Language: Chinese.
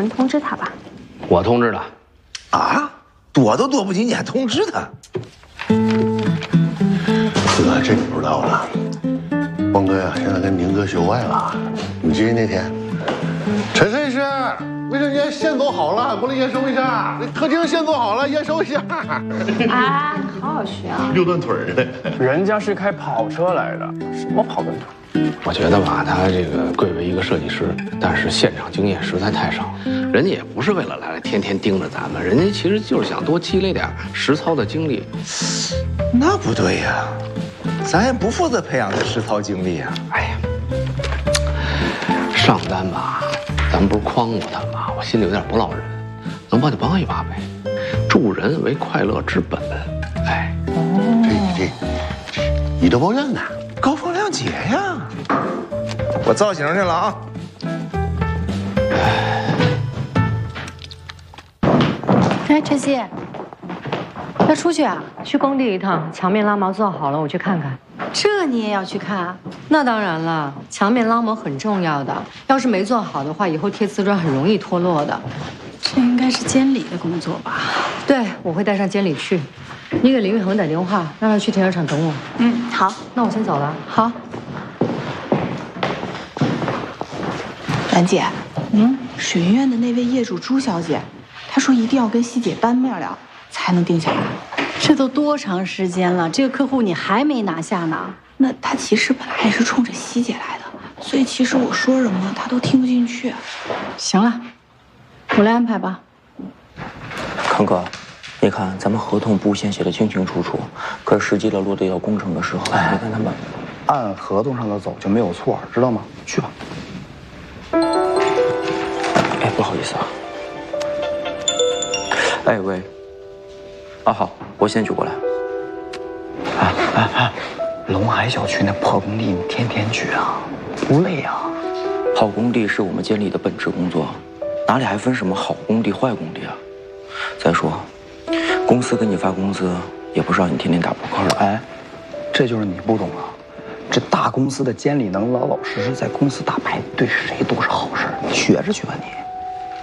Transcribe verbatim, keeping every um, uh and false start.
人通知他吧。 我通知的。 啊，躲都躲不进，你还通知他？ 哥，这你不知道了。光哥呀，现在跟宁哥学坏了。你记得那天，陈绅士，卫生间线做好了，过来验收一下。那客厅线做好了，验收一下。 啊，你好好学啊！ 六段腿的， 人家是开跑车来的，什么跑断腿？ 我觉得吧，他这个贵为一个设计师，但是现场经验实在太少。人家也不是为了来天天盯着咱们，人家其实就是想多积累点实操的经历。 那不对呀，咱也不负责培养他实操经历啊。 哎呀，上单吧，咱们不是诓过他吗？我心里有点不落忍，能帮就帮一把呗。助人为快乐之本。哎， 这这，你这抱怨呢？ 高风亮节呀！我造型去了啊！ 哎，晨曦，要出去啊？去工地一趟，墙面拉模做好了，我去看看。这你也要去看？那当然了，墙面拉模很重要的，要是没做好的话，以后贴瓷砖很容易脱落的。 这应该是监理的工作吧？ 对，我会带上监理去。你给林玉恒打电话，让他去停车场等我。 嗯，好， 那我先走了。 好。兰姐，嗯，水云苑的那位业主朱小姐，她说一定要跟希姐当面聊，才能定下来。 这都多长时间了，这个客户你还没拿下呢？ 那她其实本来是冲着希姐来的，所以其实我说什么她都听不进去。 行了，我来安排吧。 康哥，你看咱们合同不先写的清清楚楚，可是实际的落地到工程的时候，哎，你看他们按合同上的走就没有错，知道吗？去吧。 哎，不好意思啊。哎喂。啊好，我现在就过来。 哎哎哎，龙海小区那破工地，你天天去啊，不累啊？ 好工地是我们监理的本职工作，哪里还分什么好工地、坏工地啊？再说，公司给你发工资，也不是让你天天打扑克的。 哎，这就是你不懂啊。这大公司的监理能老老实实在公司打牌，对谁都是好事。你学着去吧你。